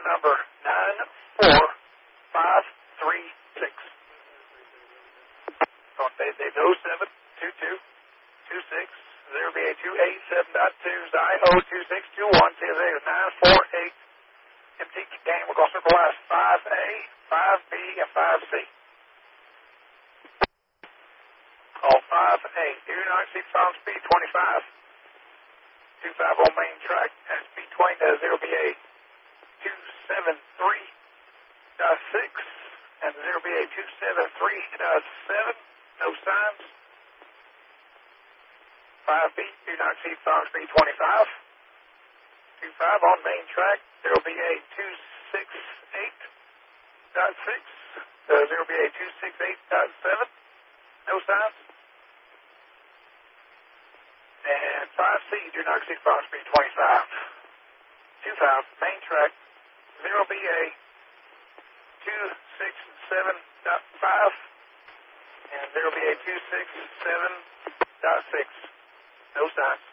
number 94536. On base date 072226 0BA 287.2 Xi 02621 TSA is 948. MT game will go circle last 5A, 5B, and 5C. Call 5A. Do not exceed final speed 25. 25 on main track and speed 20 to 0BA 273.6 and 0BA 273.7. No signs. 5B, do not exceed final speed 25. 25 on main track, 0BA 268.6 to 0BA 268.7. No signs. And 5C, do not exceed final speed 25. 25, main track, 0BA 267.5 and 0BA 267.6. No signs.